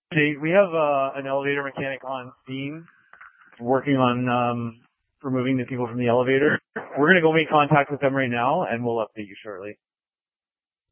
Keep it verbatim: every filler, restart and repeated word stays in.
update. We have uh, an elevator mechanic on scene working on um, removing the people from the elevator. We're going to go make contact with them right now, and we'll update you shortly.